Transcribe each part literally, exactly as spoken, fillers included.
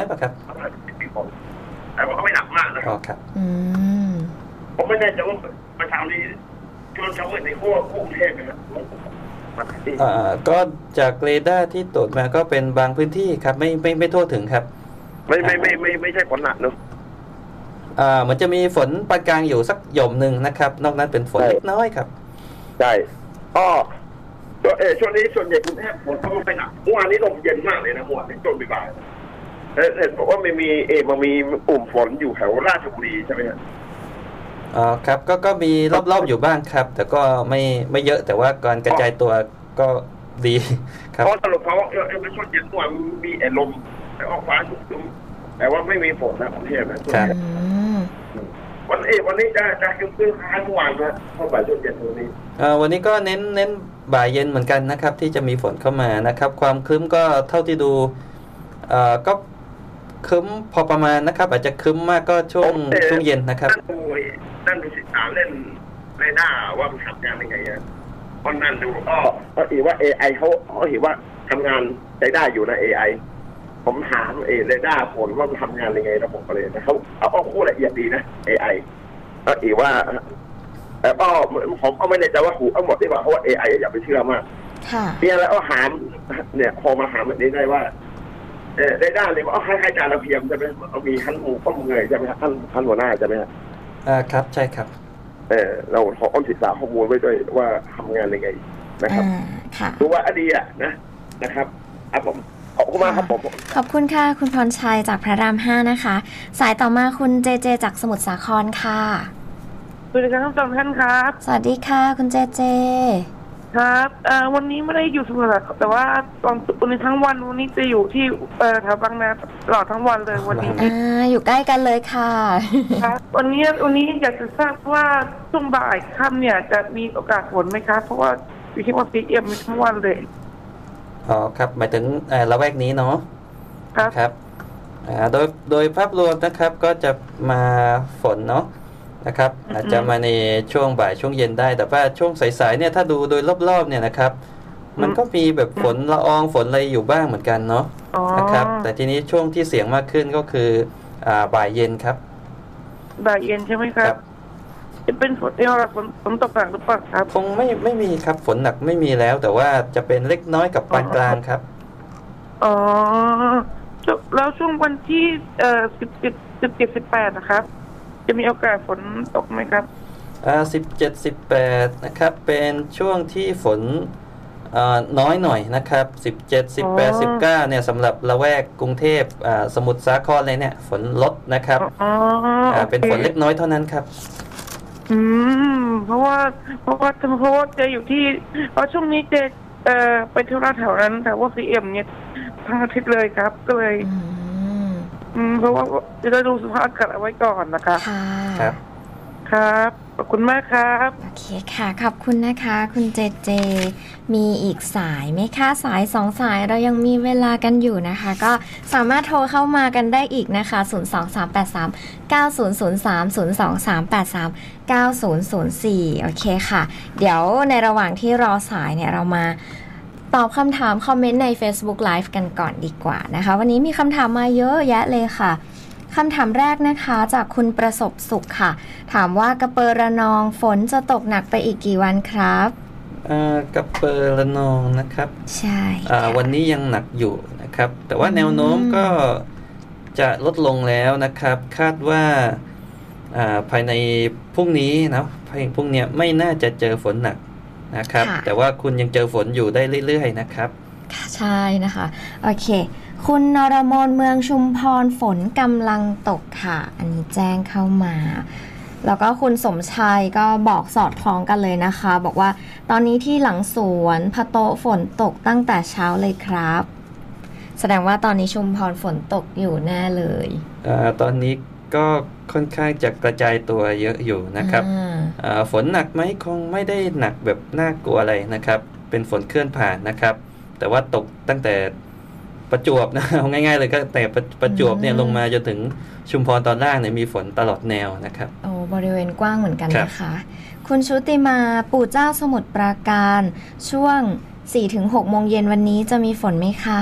ป่ะครับมีฝนแต่ว่าก็ไม่หนักมากนะอ๋อครับอืมผมไม่แน่ใจว่าประชาชนนี้ช่วงเช้ามืดในขั้วกรุงเทพนะครับอ่าก็จากเรดาร์ที่ตรวจมาก็เป็นบางพื้นที่ครับไม่ไม่ไม่ทั่วถึงครับไม่ไม่ไม่ไม่ไม่ใช่ฝนหนักเนอะอ่ามันจะมีฝนปานกลางอยู่สักหย่อมหนึ่งนะครับนอกนั้นเป็นฝนเล็กน้อยครับใช่อ๋อตัวเอช่วงนี้ส่วนใหญ่กรุงเทพฝนเขาไม่หนักเมื่อวานนี้ลมเย็นมากเลยนะเมื่อวานนี้จนบ่ายเออเห็นบอกว่าไม่มีเอมันมีกลุ่มฝนอยู่แถวราชบุรีใช่ไหมครับอ๋อครับก็ก็มีรอบๆอยู่บ้างครับแต่ก็ไม่ไม่เยอะแต่ว่าการกระจายตัวก็ดีครับเพราะสรุปเขาเออเออช่วงเย็นเมื่อวานมีเอลมแต่ออกฟ้าชุ่มๆแต่ว่าไม่มีฝนนะกรุงเทพนะครับวันเอวันนี้จะจะคึ้มคึ้มค้างเมื่อวานนะเข้าบ่ายช่วงเย็นวันนี้เอ่อวันนี้ก็เน้นเน้นบ่ายเย็นเหมือนกันนะครับที่จะมีฝนเข้ามานะครับความครึ้มก็เท่าที่ดูเอ่อก็ครึ้มพอประมาณนะครับอาจจะครึ้มมากก็ช่วงช่วงเย็นนะครับนั่นดูนั่นดูศึกษาเล่นเรดาร์ว่ามันทำงานยังไงอ่ะเพราะนั่นดูก็ก็เห็นว่า เอ ไอ เขาเขาเห็นว่าทำงานได้ได้อยู่นะ เอ ไอ ผมถามเอเรดาร์ผลว่ามันทำงานยังไงระบบอะไรนะเขาเอาข้อมูลละเอียดดีนะ เอ ไอ ก็อีว่าแต่ก็ผมก็ไม่แน่ใจว่าหูเอาหมดดีกว่าเพราะว่า เอ ไอ อย่าไปเชื่อมากเนี่ยแล้วก็หามเนี่ยพอมาหามแบบนี้ได้ว่าเออได้ด้านเลยว่าให้ให้การระเบียบใช่ไหมเอามีขั้นหูข้อมูลเงยใช่ไหมครับขั้นขั้นหัวหน้าใช่ไหมครับอ่าครับใช่ครับเออเราขออ้นศึกษาข้อมูลไว้ด้วยว่าทำงานยังไงนะครับดูว่าอดีอ่ะนะนะครับอ่ะผมขอบคุณมากครับผมขอบคุณค่ะคุณพรชัยจากพระรามห้านะคะสายต่อมาคุณเจเจจากสมุทรสาครค่ะสวัสดีครับทั้งสองท่านครับสวัสดีค่ะคุณเจเจครับเอ่อวันนี้ไม่ได้อยู่สมุทรสาครแต่ว่าตอนวันนี้ทั้งวันวันนี้จะอยู่ที่เอ่อแถวบางนาตลอดทั้งวันเลยวันนี้อ่าอยู่ใกล้กันเลยค่ะครับวันนี้วันนี้อยากจะทราบว่าช่วงบ่ายค่ำเนี่ยจะมีโอกาสฝนไหมครับเพราะว่าอยู่ที่ว่าซีเอ็มทั้งวันเลยอ๋อครับหมายถึงละแวกนี้เนาะครับครับโดยโดยภาพรวมนะครับก็จะมาฝนเนาะนะครับอาจจะมาในช่วงบ่ายช่วงเย็นได้แต่ว่าช่วงสายๆเนี่ยถ้าดูโดยรอบๆเนี่ยนะครับมันก็มีแบบฝนละอองฝนอะไรอยู่บ้างเหมือนกันเนาะนะครับแต่ทีนี้ช่วงที่เสียงมากขึ้นก็คืออ่าบ่ายเย็นครับบ่ายเย็นใช่ไหมครับจะเป็นฝนเอวฝนฝนตกหนักหรือเปล่าครับคงไม่ไม่มีครับฝนหนักไม่มีแล้วแต่ว่าจะเป็นเล็กน้อยกับปานกลางครับอ๋อแล้วช่วงวันที่เอ่อสิบเจ็ดสิบเจ็ดสิบแปดนะครับจะมีโอกาสฝนตกไหมครับอ่าสิบเจ็ดสิบแปดนะครับเป็นช่วงที่ฝนอ่าน้อยหน่อยนะครับสิบเจ็ด สิบแปด สิบเก้าเนี่ยสำหรับละแวกกรุงเทพอ่าสมุทรสาครอะไรเนี่ยฝนลดนะครับอ๋ออ่าเป็นฝนเล็กน้อยเท่านั้นครับอืมเพราะว่าเพราะว่าเพราะว่าจะอยู่ที่เพราะช่วงนี้จะเอ่อไปเที่ยวแถวนั้นแต่ว่าซีเอ็มเนี่ยทั้งอาทิตย์เลยครับก็เลยอืมเพราะว่าจะได้ดูสภาพอากาศเอาไว้ก่อนนะคะครับครับขอบคุณมากครับโอเคค่ะขอบคุณนะคะคุณเจเจมีอีกสายไหมคะสายสองสายเรายังมีเวลากันอยู่นะคะก็สามารถโทรเข้ามากันได้อีกนะคะศูนย์ สอง สาม แปด สาม เก้า ศูนย์ ศูนย์ สาม ศูนย์ สอง สาม แปด สาม เก้า ศูนย์ ศูนย์ สี่โอเคค่ะเดี๋ยวในระหว่างที่รอสายเนี่ยเรามาตอบคำถามคอมเมนต์ใน Facebook Live กันก่อนดีกว่านะคะวันนี้มีคำถามมาเยอะแยะเลยค่ะคำถามแรกนะคะจากคุณประสบสุขค่ะถามว่ากระเปอระนองฝนจะตกหนักไปอีกกี่วันครับกระเปอระนองนะครับใช่วันนี้ยังหนักอยู่นะครับแต่ว่าแนวโน้มก็จะลดลงแล้วนะครับคาดว่าภายในพรุ่งนี้นะภายในพรุ่งนี้ไม่น่าจะเจอฝนหนักนะครับแต่ว่าคุณยังเจอฝนอยู่ได้เรื่อยๆนะครับใช่นะคะโอเคคุณนรมนเมืองชุมพรฝนกำลังตกค่ะอันนี้แจ้งเข้ามาแล้วก็คุณสมชัยก็บอกสอดคล้องกันเลยนะคะบอกว่าตอนนี้ที่หลังสวนพะโตฝนตกตั้งแต่เช้าเลยครับแสดงว่าตอนนี้ชุมพรฝนตกอยู่แน่เลยอ่าตอนนี้ก็ค่อนข้างจะกระจายตัวเยอะอยู่นะครับอ่าฝนหนักไหมคงไม่ได้หนักแบบน่ากลัวอะไรนะครับเป็นฝนเคลื่อนผ่านนะครับแต่ว่าตกตั้งแต่ประจวบนะเอาง่ายๆเลยก็แต่ประจวบเนี่ยลงมาจนถึงชุมพรตอนล่างเนี่ยมีฝนตลอดแนวนะครับโอ้บริเวณกว้างเหมือนกันนะคะคุณชุติมาปู่เจ้าสมุทรปราการช่วง สี่ถึงหก โมงเย็นวันนี้จะมีฝนไหมคะ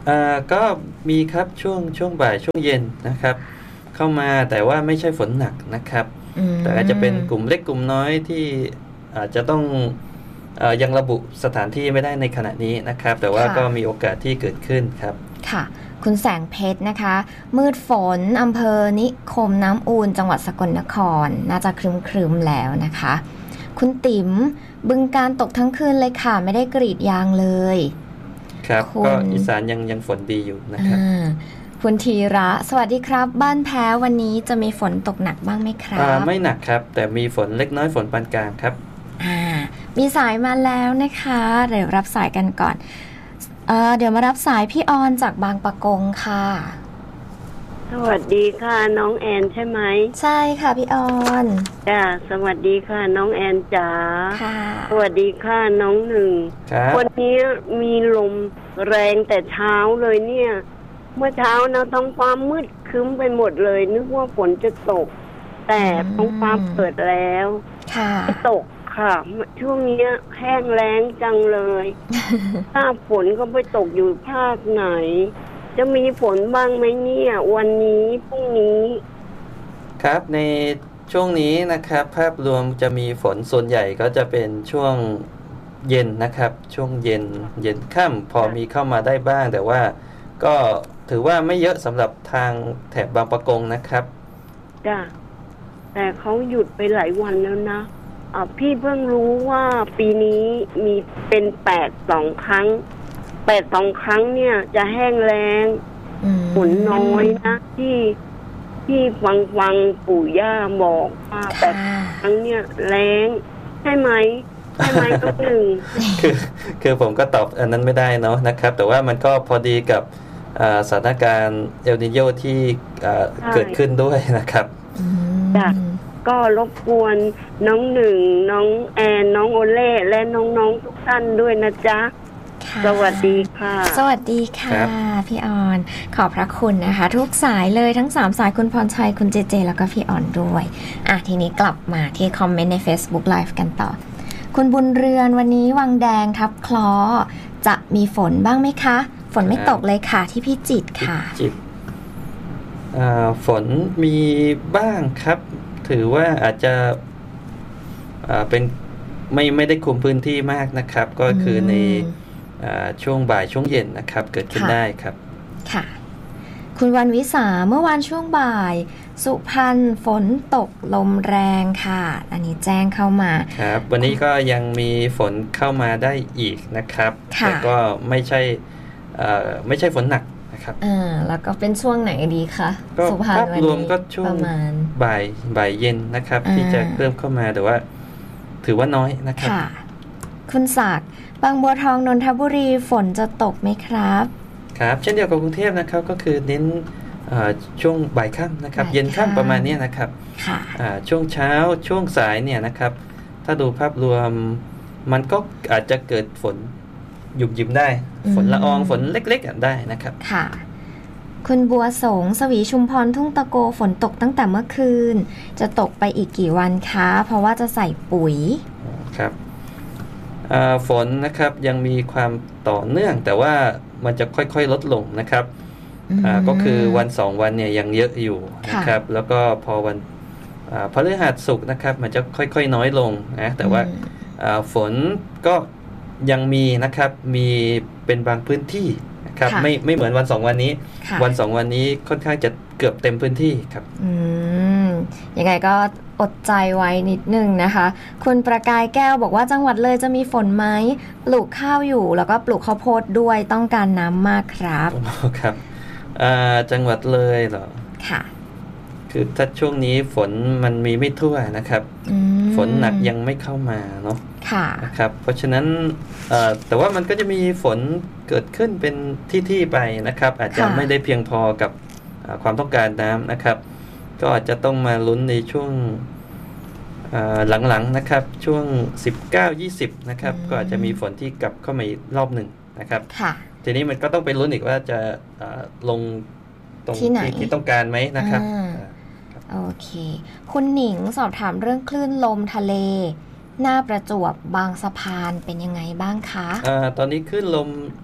อ่าก็มีครับช่วงช่วงบ่ายช่วงเย็นนะครับเข้ามาแต่ว่าไม่ใช่ฝนหนักนะครับแต่อาจจะเป็นกลุ่มเล็กกลุ่มน้อยที่อาจจะต้องเอ่อยังระบุสถานที่ไม่ได้ในขณะนี้นะครับแต่ว่าก็มีโอกาสที่เกิดขึ้นครับค่ะคุณแสงเพชรนะคะมืดฝนอำเภอนิคมน้ำอูนจังหวัดสกลนครน่าจะครึมๆแล้วนะคะคุณติ๋มบึงการตกทั้งคืนเลยค่ะไม่ได้กรีดยางเลยครับก็อีสานยังยังฝนดีอยู่นะครับคุณธีระสวัสดีครับบ้านแพ้วันนี้จะมีฝนตกหนักบ้างไหมครับไม่หนักครับแต่มีฝนเล็กน้อยฝนปานกลางครับอ่ามีสายมาแล้วนะคะเดี๋ยวรับสายกันก่อนเอ่อเดี๋ยวมารับสายพี่ออนจากบางปะกงค่ะสวัสดีค่ะน้องแอนใช่ไหมใช่ค่ะพี่ออนจ้าสวัสดีค่ะน้องแอนจ๋าค่ะสวัสดีค่ะน้องหนึ่งวันนี้มีลมแรงแต่เช้าเลยเนี่ยเมื่อเช้านะท้องฟ้ามืดครึ้มไปหมดเลยนึกว่าฝนจะตกแต่ท้องฟ้าเปิดแล้วไม่ตกค่ะช่วงนี้แห้งแล้งจังเลยถ้าฝนก็ไปตกอยู่ภาคไหนจะมีฝนบ้างไหมเนี่ยวันนี้พรุ่งนี้ครับในช่วงนี้นะครับภาพรวมจะมีฝนส่วนใหญ่ก็จะเป็นช่วงเย็นนะครับช่วงเย็นเย็นค่ำพอมีเข้ามาได้บ้างแต่ว่าก็ถือว่าไม่เยอะสำหรับทางแถบบางปะกงนะครับจ้ะแต่เขาหยุดไปหลายวันแล้วนะอ่ะพี่เพิ่งรู้ว่าปีนี้มีเป็นแปดสองครั้งแปดสองครั้งเนี่ยจะแห้งแล้งฝนน้อยนะที่ที่ฟังฟังปู่ย่าบอกว่าแปดครั้งเนี่ยแล้งใช่ไหมใช่ไหมตัวหนึ่งคือคือผมก็ตอบอันนั้นไม่ได้เนาะนะครับแต่ว่ามันก็พอดีกับสถานการณ์เอลนิโญที่เกิดขึ้นด้วยนะครับจ้ะก็รบกวนน้องหนึ่งน้องแอนน้องโอเล่และน้องๆทุกท่านด้วยนะจ๊ะสวัสดีค่ะสวัสดีค่ะพี่ออนขอบพระคุณนะคะทุกสายเลยทั้งสามสายคุณพรชัยคุณเจเจแล้วก็พี่ออนด้วยอ่ะทีนี้กลับมาที่คอมเมนต์ใน Facebook Live กันต่อคุณบุญเรือนวันนี้วังแดงทับคล้อจะมีฝนบ้างไหมคะฝนไม่ตกเลยค่ะที่พิจิตรค่ะจิตฝนมีบ้างครับถือว่าอาจจะเป็นไม่ไม่ได้คุมพื้นที่มากนะครับก็คือในช่วงบ่ายช่วงเย็นนะครับเกิดขึ้นได้ครับค่ะคุณวันวิสาเมื่อวานช่วงบ่ายสุพรรณฝนตกลมแรงค่ะอันนี้แจ้งเข้ามาครับวันนี้ก็ยังมีฝนเข้ามาได้อีกนะครับแต่ก็ไม่ใช่ไม่ใช่ฝนหนักนะครับอ่าแล้วก็เป็นช่วงไหนดีคะสุพรรณวันนี้รวมก็ช่วงบ่ายบ่ายเย็นนะครับที่จะเริ่มเข้ามาแต่ว่าถือว่าน้อยนะครับค่ะคุณศักดิ์บางบัวทองนนทบุรีฝนจะตกไหมครับครับเช่นเดียวกับกรุงเทพนะครับก็คือเน้นช่วงบ่ายค่ำนะครับเย็นค่ำประมาณนี้นะครับช่วงเช้าช่วงสายเนี่ยนะครับถ้าดูภาพรวมมันก็อาจจะเกิดฝนหยุบยิบได้ฝนละอองฝนเล็กๆได้นะครับค่ะคุณบัวสงสวีชุมพรทุ่งตะโกฝนตกตั้งแต่เมื่อคืนจะตกไปอีกกี่วันคะเพราะว่าจะใส่ปุ๋ยครับฝนนะครับยังมีความต่อเนื่องแต่ว่ามันจะค่อยๆลดลงนะครับก็คือวันสองวันเนี่ยยังเยอะอยู่นะครับแล้วก็พอวันพฤหัสศุกร์นะครับมันจะค่อยๆน้อยลงนะแต่ว่าฝนก็ยังมีนะครับมีเป็นบางพื้นที่นะครับไม่ไม่เหมือนวันสองวันนี้วันสองวันนี้ค่อนข้างจะเกือบเต็มพื้นที่ครับอืมยังไงก็อดใจไว้นิดนึงนะคะคุณประกายแก้วบอกว่าจังหวัดเลยจะมีฝนไหมปลูกข้าวอยู่แล้วก็ปลูกข้าวโพดด้วยต้องการน้ำมากครับครับจังหวัดเลยเหรอค่ะคือถ้าช่วงนี้ฝนมันมีไม่ทั่วนะครับฝนหนักยังไม่เข้ามาเนาะค่ะนะครับเพราะฉะนั้นแต่ว่ามันก็จะมีฝนเกิดขึ้นเป็นที่ๆไปนะครับอาจจะไม่ได้เพียงพอกับความต้องการน้ำนะครับก็อาจจะต้องมาลุ้นในช่วงหลังๆนะครับช่วงสิบเก้า ยี่สิบนะครับก็อาจจะมีฝนที่กลับเข้ามาอีกรอบหนึ่งนะครับทีนี้มันก็ต้องไปลุ้นอีกว่าจะลงตรงที่ที่ต้องการไหมนะครับโอเคคุณหนิงสอบถามเรื่องคลื่นลมทะเลหน้าประจวบบางสะพานเป็นยังไงบ้างคะอ่าตอนนี้คลื่นลมลด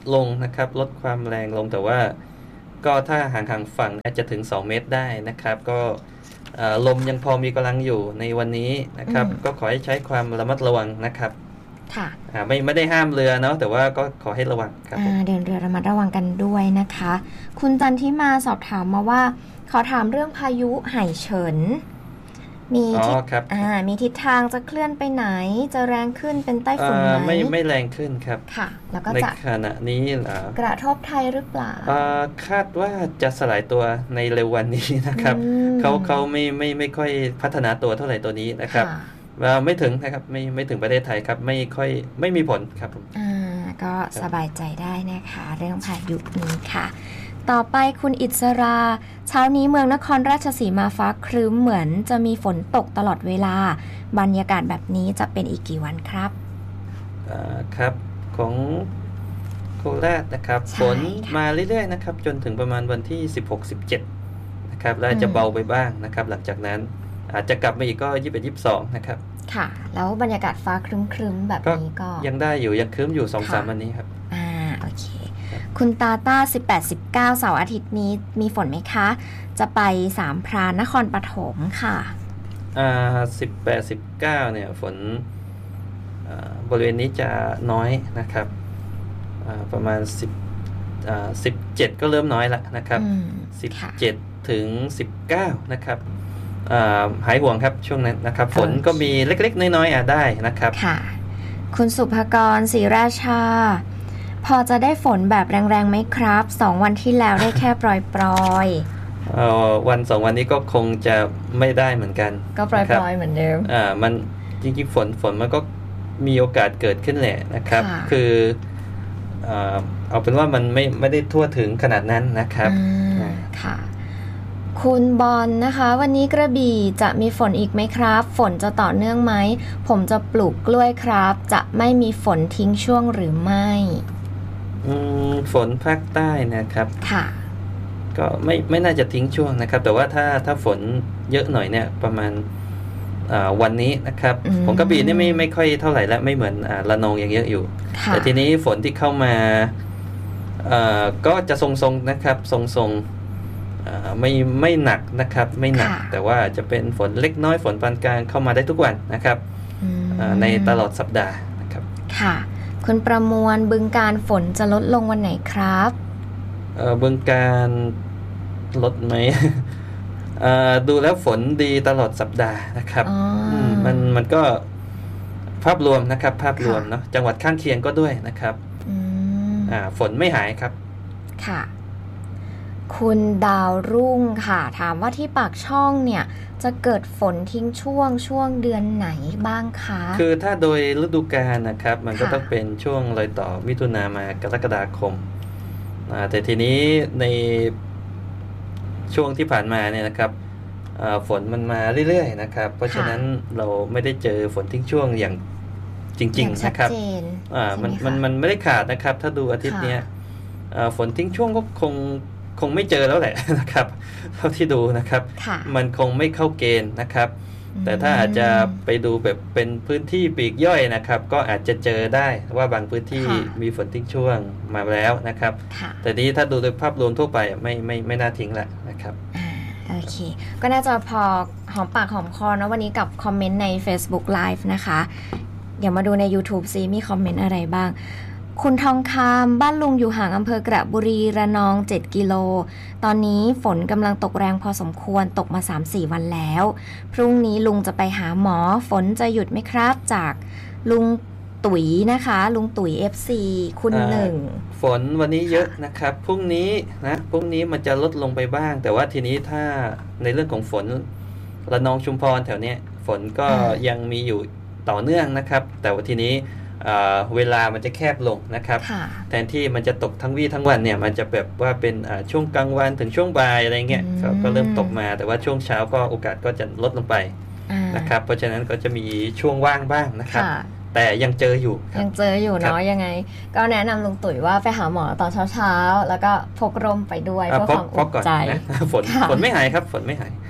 ลงนะครับลดความแรงลงแต่ว่าก็ถ้าห่างๆฝั่งอาจจะถึงสองเมตรได้นะครับก็ลมยังพอมีกำลังอยู่ในวันนี้นะครับก็ขอให้ใช้ความระมัดระวังนะครับค่ะไม่ไม่ได้ห้ามเรือเนาะแต่ว่าก็ขอให้ระวังครับเดินเรือระมัดระวังกันด้วยนะคะคุณจันทิมาสอบถามมาว่าขอถามเรื่องพายุไหเฉินมีทิศมีทิศทางจะเคลื่อนไปไหนจะแรงขึ้นเป็นไต้ฝุ่นไหมไม่ไม่แรงขึ้นครับค่ะแล้วก็ในขณะนี้กระทบไทยหรือเปล่าคาดว่าจะสลายตัวในเร็ววันนี้นะครับเขาเขาไม่ไม่ไม่ค่อยพัฒนาตัวเท่าไหร่ตัวนี้นะครับไม่ถึงนะครับไม่ไม่ถึงประเทศไทยครับไม่ค่อยไม่มีผลครับอ่าก็สบายใจได้นะคะเรื่องพายุนี้ค่ะต่อไปคุณอิสราเช้านี้เมืองนครราชสีมาฟ้าครึ้มเหมือนจะมีฝนตกตลอดเวลาบรรยากาศแบบนี้จะเป็นอีกกี่วันครับอ่าครับของโคราชนะครับฝนมาเรื่อยๆนะครับจนถึงประมาณวันที่สิบหก สิบเจ็ดนะครับแล้วจะเบาไปบ้างนะครับหลังจากนั้นอาจจะกลับมาอีกก็ยี่สิบเอ็ด ยี่สิบสองนะครับค่ะแล้วบรรยากาศฟ้าครึ้มๆแบบนี้ก็ยังได้อยู่ยังครึ้มอยู่ สองสาม วันนี้ครับอ่าโอเคคุณตาต้าสิบแปด สิบเก้าเสาร์อาทิตย์นี้มีฝนไหมคะจะไปสามพรานนครปฐมค่ะอ่าสิบแปด สิบเก้าเนี่ยฝนบริเวณนี้จะน้อยนะครับประมาณสิบอ่าสิบเจ็ดก็เริ่มน้อยแล้วนะครับสิบเจ็ดถึงสิบเก้านะครับหายห่วงครับช่วงนั้นนะครับฝนก็มีเล็กๆน้อยๆอ่ะได้นะครับค่ะคุณสุภกรศรีราชาพอจะได้ฝนแบบแรงๆไหมครับสองวันที่แล้วได้แค่ปล่อยๆเอ่อวันสองวันนี้ก็คงจะไม่ได้เหมือนกันก็ปล่อยๆเหมือนเดิมอ่ามันจริงๆฝนฝนมันก็มีโอกาสเกิดขึ้นแหละนะครับคือเอ่อเอาเป็นว่ามันไม่ไม่ได้ทั่วถึงขนาดนั้นนะครับค่ะคุณบอลนะคะวันนี้กระบี่จะมีฝนอีกไหมครับฝนจะต่อเนื่องไหมผมจะปลูกกล้วยครับจะไม่มีฝนทิ้งช่วงหรือไม่อืมฝนภาคใต้นะครับค่ะก็ไม่ไม่น่าจะทิ้งช่วงนะครับแต่ว่าถ้าถ้าฝนเยอะหน่อยเนี่ยประมาณวันนี้นะครับผมกระบี่นี่ไม่ไม่ค่อยเท่าไหร่และไม่เหมือนระนองยังเยอะอยู่แต่ทีนี้ฝนที่เข้ามาก็จะทรงๆนะครับทรงๆไม่ไม่หนักนะครับไม่หนักแต่ว่าจะเป็นฝนเล็กน้อยฝนปานกลางเข้ามาได้ทุกวันนะครับในตลอดสัปดาห์นะครับค่ะคุณประมวลบึงการฝนจะลดลงวันไหนครับบึงการลดไหม ดูแล้วฝนดีตลอดสัปดาห์นะครับมันมันก็ภาพรวมนะครับภาพรวมเนาะจังหวัดข้างเคียงก็ด้วยนะครับฝนไม่หายครับค่ะคุณดาวรุ่งค่ะถามว่าที่ปากช่องเนี่ยจะเกิดฝนทิ้งช่วงช่วงเดือนไหนบ้างคะคือถ้าโดยฤดูกาลนะครับมันก็ต้องเป็นช่วงรอยต่อมิถุนามากรกฎาคมแต่ทีนี้ในช่วงที่ผ่านมาเนี่ยนะครับฝนมันมาเรื่อยๆนะครับเพราะฉะนั้นเราไม่ได้เจอฝนทิ้งช่วงอย่างจริงๆนะครับมันมันมันไม่ได้ขาดนะครับถ้าดูอาทิตย์นี้ฝนทิ้งช่วงก็คงคงไม่เจอแล้วแหละนะครับเท่าที่ดูนะครับมันคงไม่เข้าเกณฑ์นะครับแต่ถ้าอาจจะไปดูแบบเป็นพื้นที่ปีกย่อยนะครับก็อาจจะเจอได้ว่าบางพื้นที่มีฝนทิ้งช่วงมาแล้วนะครับแต่นี้ถ้าดูโดยภาพรวมทั่วไปไม่ไม่ไม่น่าทิ้งละนะครับโอเคก็น่าจะพอหอมปากหอมคอนะวันนี้กับคอมเมนต์ใน Facebook Live นะคะเดี๋ยวมาดูใน YouTube ซิมีคอมเมนต์อะไรบ้างคุณทองคำบ้านลุงอยู่ห่างอำเภอกระบุรีระนองเจ็ดกิโลตอนนี้ฝนกำลังตกแรงพอสมควรตกมา สามสี่ วันแล้วพรุ่งนี้ลุงจะไปหาหมอฝนจะหยุดไหมครับจากลุงตุ๋ยนะคะลุงตุ๋ย เอฟ ซี คุณหนึ่งฝนวันนี้เยอะนะครับพรุ่งนี้นะพรุ่งนี้มันจะลดลงไปบ้างแต่ว่าทีนี้ถ้าในเรื่องของฝนระนองชุมพรแถวเนี้ยฝนก็ยังมีอยู่ต่อเนื่องนะครับแต่ว่าทีนี้เวลามันจะแคบลงนะครับแทนที่มันจะตกทั้งวี่ทั้งวันเนี่ยมันจะแบบว่าเป็นช่วงกลางวันถึงช่วงบ่ายอะไรเงี้ยก็เริ่มตกมาแต่ว่าช่วงเช้าก็โอกาสก็จะลดลงไปนะครับเพราะฉะนั้นก็จะมีช่วงว่างบ้างนะครับแต่ยังเจออยู่ยังเจออยู่เนาะยังไงก็แนะนำลุงตุ๋ยว่าไปหาหมอตอนเช้าๆแล้วก็พกร่มไปด้วยเพื่อความอุ่นใจฝนฝนไม่หายครับฝนไม่หาย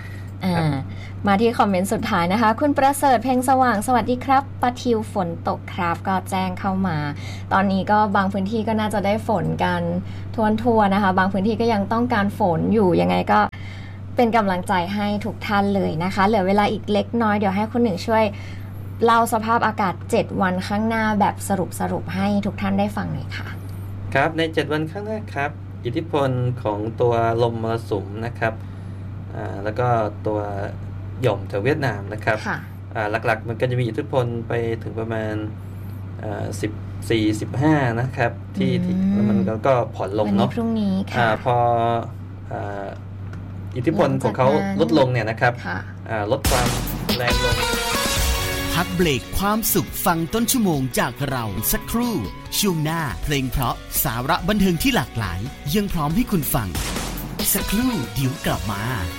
อ่ามาที่คอมเมนต์สุดท้ายนะคะคุณประเสริฐเพ็งสว่างสวัสดีครับปะทิวฝนตกครับก็แจ้งเข้ามาตอนนี้ก็บางพื้นที่ก็น่าจะได้ฝนกันทั่วๆนะคะบางพื้นที่ก็ยังต้องการฝนอยู่ยังไงก็เป็นกำลังใจให้ทุกท่านเลยนะคะเหลือเวลาอีกเล็กน้อยเดี๋ยวให้คุณหนึ่งช่วยเล่าสภาพอากาศเจ็ดวันข้างหน้าแบบสรุปสรุปให้ทุกท่านได้ฟังหน่อยค่ะครับในเจ็ดวันข้างหน้าครับอิทธิพลของตัวลมมรสุมนะครับอ่าแล้วก็ตัวหย่อมแถวเวียดนามนะครับอ่าหลักๆมันก็จะมีอิทธิพลไปถึงประมาณอ่าสิบสี่ สิบห้านะครับที่ที่มันก็ผ่อนลงเนาะพรุ่งนี้ค่ะพออ่าอิทธิพลของเขาลดลงเนี่ยนะครับอ่าลดความแรงลงพักเบรกความสุขฟังต้นชั่วโมงจากเราสักครู่ช่วงหน้าเพลงเพราะสาระบันเทิงที่หลากหลายยังพร้อมให้คุณฟังสักครู่เดี๋ยวกลับมา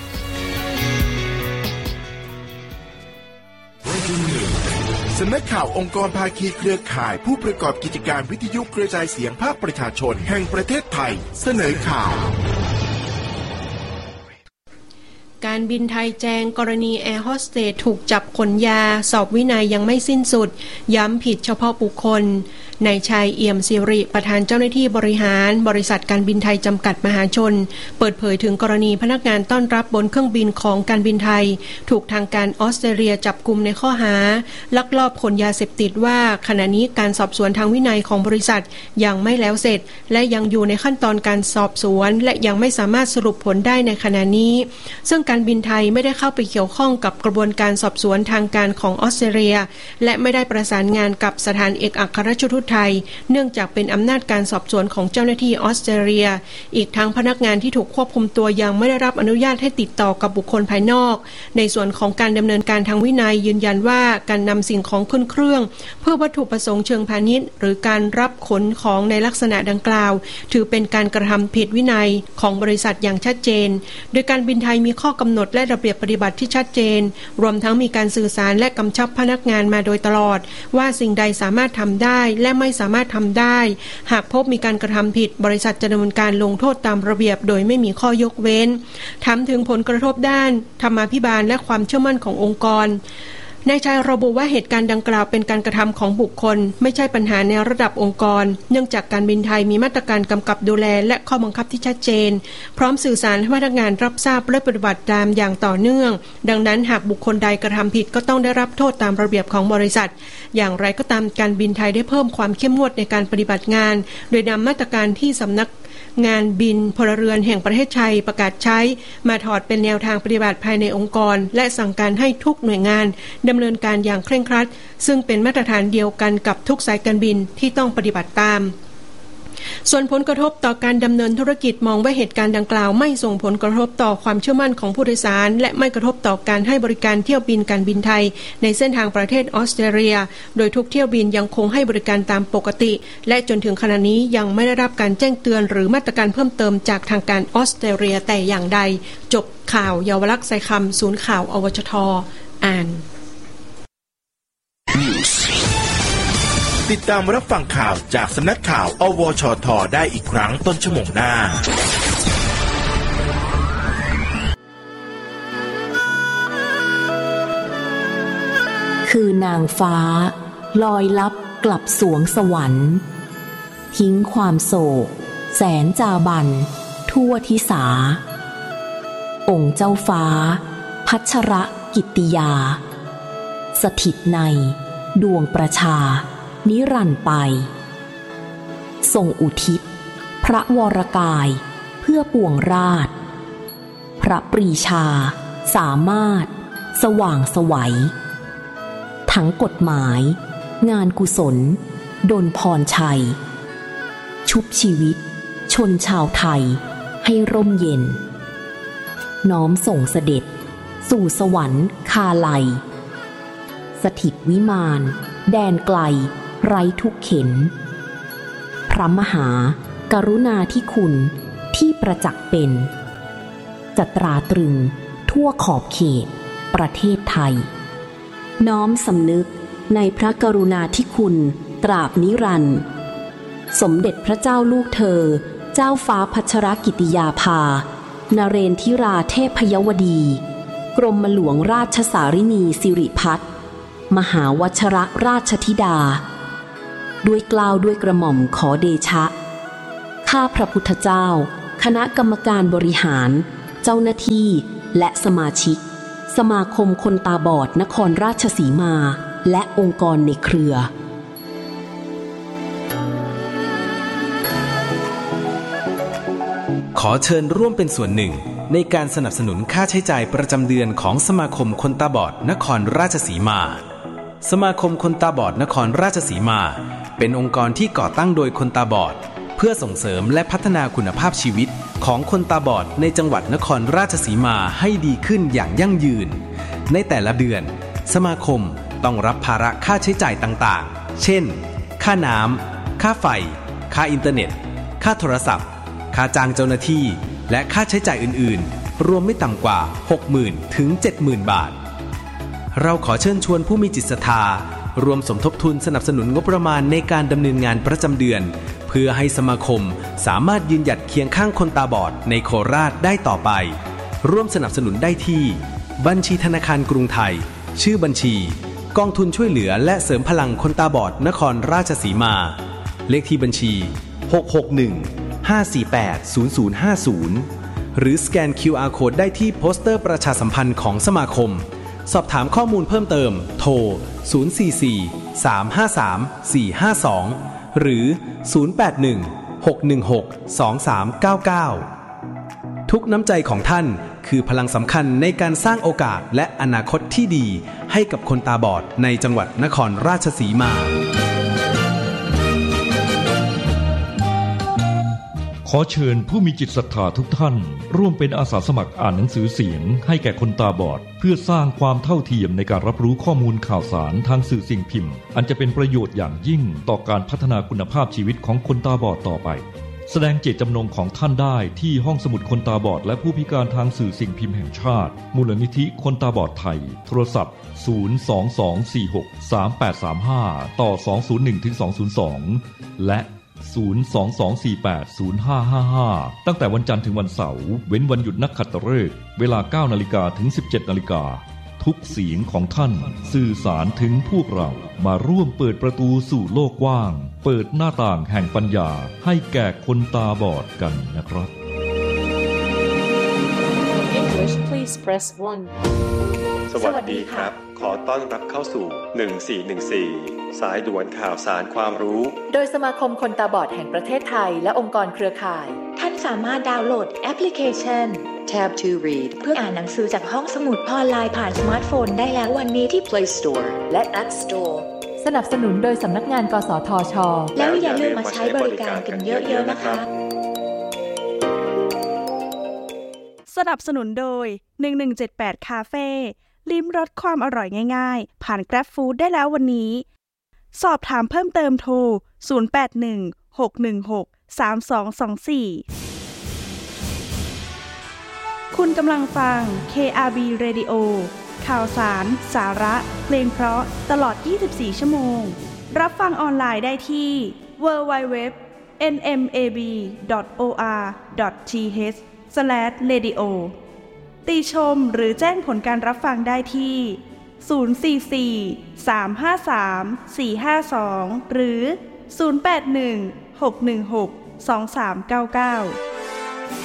สำนักข่าวองค์กรภาคีเครือข่ายผู้ประกอบกิจการวิทยุกระจายเสียงภาคประชาชนแห่งประเทศไทยเสนอข่าวการบินไทยแจ้งกรณีแอร์โฮสเตสถูกจับขนยาสอบวินัยยังไม่สิ้นสุดย้ำผิดเฉพาะบุคคลนายชัยเอี่ยมสิริประธานเจ้าหน้าที่บริหารบริษัทการบินไทยจำกัดมหาชนเปิดเผยถึงกรณีพนักงานต้อนรับบนเครื่องบินของการบินไทยถูกทางการออสเตรเลียจับกุมในข้อหาลักลอบขนยาเสพติดว่าขณะนี้การสอบสวนทางวินัยของบริษัทยังไม่แล้วเสร็จและยังอยู่ในขั้นตอนการสอบสวนและยังไม่สามารถสรุปผลได้ในขณะนี้ซึ่งการบินไทยไม่ได้เข้าไปเกี่ยวข้องกับกระบวนการสอบสวนทางการของออสเตรเลียและไม่ได้ประสานงานกับสถานเอกอัครราชทูตไทยเนื่องจากเป็นอำนาจการสอบสวนของเจ้าหน้าที่ออสเตรเลียอีกทั้งพนักงานที่ถูกควบคุมตัวยังไม่ได้รับอนุญาตให้ติดต่อกับบุคคลภายนอกในส่วนของการดำเนินการทางวินัยยืนยันว่าการนำสิ่งของขึ้นเครื่องเพื่อวัตถุประสงค์เชิงพาณิชย์หรือการรับขนของในลักษณะดังกล่าวถือเป็นการกระทำผิดวินัยของบริษัทอย่างชัดเจนโดยการบินไทยมีข้อกำหนดและระเบียบปฏิบัติที่ชัดเจนรวมทั้งมีการสื่อสารและกำชับพนักงานมาโดยตลอดว่าสิ่งใดสามารถทำได้และไม่สามารถทำได้หากพบมีการกระทำผิดบริษัทจะดำเนินการลงโทษตามระเบียบโดยไม่มีข้อยกเว้นถามถึงผลกระทบด้านธรรมาภิบาลและความเชื่อมั่นขององค์กรนายชัยระบุว่าเหตุการณ์ดังกล่าวเป็นการกระทำของบุคคลไม่ใช่ปัญหาในระดับองค์กรเนื่องจากการบินไทยมีมาตรการกำกับดูแลและข้อบังคับที่ชัดเจนพร้อมสื่อสารให้พนักงานรับทราบและปฏิบัติตามอย่างต่อเนื่องดังนั้นหากบุคคลใดกระทำผิดก็ต้องได้รับโทษตามระเบียบของบริษัทอย่างไรก็ตามการบินไทยได้เพิ่มความเข้มงวดในการปฏิบัติงานโดยนำมาตรการที่สำนักงานบินพลเรือนแห่งประเทศไทยประกาศใช้มาถอดเป็นแนวทางปฏิบัติภายในองค์กรและสั่งการให้ทุกหน่วยงานดำเนินการอย่างเคร่งครัดซึ่งเป็นมาตรฐานเดียวกันกับทุกสายการบินที่ต้องปฏิบัติตามส่วนผลกระทบต่อการดำเนินธุรกิจมองว่าเหตุการณ์ดังกล่าวไม่ส่งผลกระทบต่อความเชื่อมั่นของผู้โดยสารและไม่กระทบต่อการให้บริการเที่ยวบินการบินไทยในเส้นทางประเทศออสเตรเลียโดยทุกเที่ยวบินยังคงให้บริการตามปกติและจนถึงขณะนี้ยังไม่ได้รับการแจ้งเตือนหรือมาตรการเพิ่มเติมจากทางการออสเตรเลียแต่อย่างใดจบข่าวเยาวลักษณ์ไซคำศูนย์ข่าวอวชทอ่านติดตามรับฟังข่าวจากสำนักข่าวอวชทได้อีกครั้งต้นชั่วโมงหน้าคือนางฟ้าลอยลับกลับสวงสวรรค์ทิ้งความโศกแสนจาบันทั่วทิสาองค์เจ้าฟ้าพัชรกิตติยาสถิตในดวงประชานิรันดร์ไปทรงอุทิศพระวรกายเพื่อปวงราชพระปรีชาสามารถสว่างไสวทั้งกฎหมายงานกุศลดลพรชัยชุบชีวิตชนชาวไทยให้ร่มเย็นน้อมส่งเสด็จสู่สวรรค์คาลัยสถิตวิมานแดนไกลไร้ทุกเข็ญพระมหากรุณาธิคุณที่ประจักษ์เป็นจะตราตรึงทั่วขอบเขตประเทศไทยน้อมสำนึกในพระกรุณาธิคุณตราบนิรันดร์สมเด็จพระเจ้าลูกเธอเจ้าฟ้าพัชรกิติยาภานเรนทิราเทพยวดีกรมหลวงราชสารินีสิริพัฒน์มหาวชรราชธิดาด้วยเกล้าด้วยกระหม่อมขอเดชะข้าพระพุทธเจ้าคณะกรรมการบริหารเจ้าหน้าที่และสมาชิกสมาคมคนตาบอดนครราชสีมาและองค์กรในเครือขอเชิญร่วมเป็นส่วนหนึ่งในการสนับสนุนค่าใช้จ่ายประจำเดือนของสมาคมคนตาบอดนครราชสีมาสมาคมคนตาบอดนครราชสีมาเป็นองค์กรที่ก่อตั้งโดยคนตาบอดเพื่อส่งเสริมและพัฒนาคุณภาพชีวิตของคนตาบอดในจังหวัดนครราชสีมาให้ดีขึ้นอย่างยั่งยืนในแต่ละเดือนสมาคมต้องรับภาระค่าใช้จ่ายต่างๆเช่นค่าน้ำค่าไฟค่าอินเทอร์เน็ตค่าโทรศัพท์ค่าจ้างเจ้าหน้าที่และค่าใช้จ่ายอื่นๆรวมไม่ต่ำกว่า หกหมื่น ถึง เจ็ดหมื่น บาทเราขอเชิญชวนผู้มีจิตศรัทธารวมสมทบทุนสนับสนุนงบประมาณในการดำเนินงานประจำเดือนเพื่อให้สมาคมสามารถยืนหยัดเคียงข้างคนตาบอดในโคราชได้ต่อไปร่วมสนับสนุนได้ที่บัญชีธนาคารกรุงไทยชื่อบัญชีกองทุนช่วยเหลือและเสริมพลังคนตาบอดนครราชสีมาเลขที่บัญชีหก หก หนึ่ง ห้า สี่ แปด ศูนย์ ศูนย์ ห้า ศูนย์หรือสแกน คิว อาร์ Code ได้ที่โปสเตอร์ประชาสัมพันธ์ของสมาคมสอบถามข้อมูลเพิ่มเติมโทรศูนย์ สี่ สี่ สาม ห้า สาม สี่ ห้า สองหรือศูนย์ แปด หนึ่ง หก หนึ่ง หก สอง สาม เก้า เก้าทุกน้ำใจของท่านคือพลังสำคัญในการสร้างโอกาสและอนาคตที่ดีให้กับคนตาบอดในจังหวัดนครราชสีมาขอเชิญผู้มีจิตศรัทธาทุกท่านร่วมเป็นอาสาสมัครอ่านหนังสือเสียงให้แก่คนตาบอดเพื่อสร้างความเท่าเทียมในการรับรู้ข้อมูลข่าวสารทางสื่อสิ่งพิมพ์อันจะเป็นประโยชน์อย่างยิ่งต่อการพัฒนาคุณภาพชีวิตของคนตาบอดต่อไปแสดงเจตจำนงของท่านได้ที่ห้องสมุดคนตาบอดและผู้พิการทางสื่อสิ่งพิมพ์แห่งชาติมูลนิธิคนตาบอดไทยโทรศัพท์ศูนย์ สอง สอง สี่ หก สาม แปด สาม ห้าต่อสองศูนย์หนึ่งถึงสองศูนย์สองและศูนย์ สอง สอง สี่ แปด ศูนย์ ห้า ห้า ห้าตั้งแต่วันจันทร์ถึงวันเสาร์เว้นวันหยุดนักขัตฤกษ์เวลา เก้านาฬิกา ถึง สิบเจ็ดนาฬิกาทุกเสียงของท่านสื่อสารถึงพวกเรามาร่วมเปิดประตูสู่โลกกว้างเปิดหน้าต่างแห่งปัญญาให้แก่คนตาบอดกันนะครับ English please press one สวัสดีครับขอต้อนรับเข้าสู่หนึ่งสี่หนึ่งสี่สายด่วนข่าวสารความรู้โดยสมาคมคนตาบอดแห่งประเทศไทยและองค์กรเครือข่ายท่านสามารถดาวน์โหลดแอปพลิเคชัน Tab to Read เพื่ออ่านหนังสือจากห้องสมุดออนไลน์ผ่านสมาร์ทโฟนได้แล้ววันนี้ที่ Play Store และ App Store สนับสนุนโดยสำนักงานกสทช.แล้วอย่าลืมมาใช้บริการกันเยอะๆนะคะสนับสนุนโดยหนึ่งหนึ่งเจ็ดแปดคาเฟ่ลิ้มรสความอร่อยง่ายๆผ่าน Grab Food ได้แล้ววันนี้สอบถามเพิ่มเติมโทรศูนย์ แปด หนึ่ง หก หนึ่ง หก สาม สอง สอง สี่คุณกำลังฟัง เค อาร์ บี Radio ข่าวสารสาระเพลงเพราะตลอดยี่สิบสี่ชั่วโมงรับฟังออนไลน์ได้ที่ ดับเบิลยู ดับเบิลยู ดับเบิลยู ดอท เอ็น เอ็ม เอ บี ดอท โอ อาร์ ดอท ที เอช สแลช เรดิโอ ติชมหรือแจ้งผลการรับฟังได้ที่ศูนย์ สี่ สี่ สาม ห้า สาม สี่ ห้า สองหรือศูนย์ แปด หนึ่ง หก หนึ่ง หก สอง สาม เก้า เก้า